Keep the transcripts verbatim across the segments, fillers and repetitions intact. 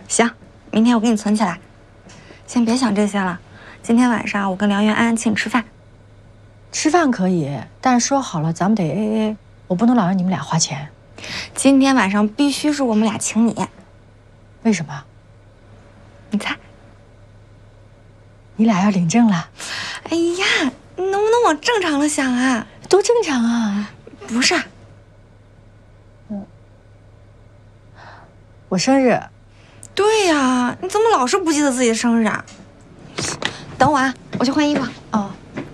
行，明天我给你存起来。先别想这些了，今天晚上我跟梁媛安安请你吃饭。 吃饭可以，但是说好了咱们得 A A， 我不能老让你们俩花钱。 今天晚上必须是我们俩请你。 为什么？ 你猜？ 你俩要领证了？ 哎呀，你能不能往正常了想啊？ 多正常啊！ 不是， 嗯，我生日。 对呀，你怎么老是不记得自己的生日啊？等我啊，我去换衣服。 哦。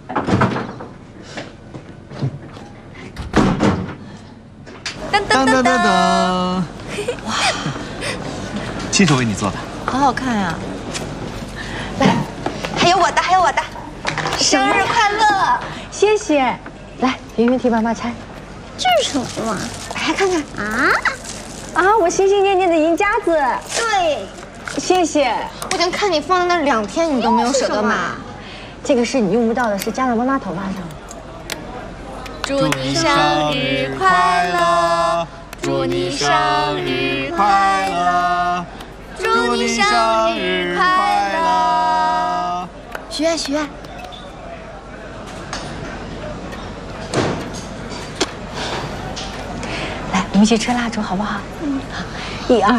噔噔噔噔！ 哇，亲手为你做的， 好好看呀！ 来，还有我的，还有我的，生日快乐！ 谢谢。来，云云替妈妈拆。 这是什么？ 来看看啊啊！我心心念念的银夹子。 对， 谢谢。 我已经看你放在那两天，你都没有舍得买。 这个是你用不到的，是加到妈妈头发上。 祝你生日快乐！祝你生日快乐！祝你生日快乐！ 许愿，许愿。 来，我们一起吹蜡烛，好不好？嗯，好，一二。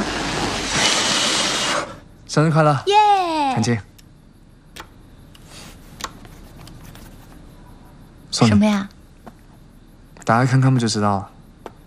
生日快乐！ 耶！ 安静。送你什么呀？ 打开看看不就知道了。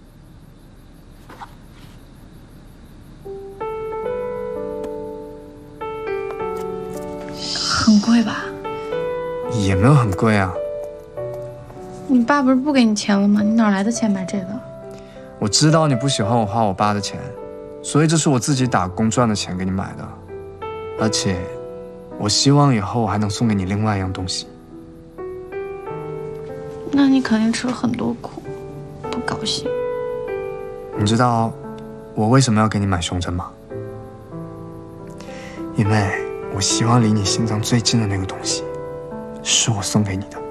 很贵吧？ 也没有很贵啊。 你爸不是不给你钱了吗？你哪来的钱买这个？ 我知道你不喜欢我花我爸的钱，所以这是我自己打工赚的钱给你买的。而且，我希望以后我还能送给你另外一样东西。 那你肯定吃了很多苦，不高兴。 你知道我为什么要给你买胸针吗？因为我希望离你心脏最近的那个东西，是我送给你的。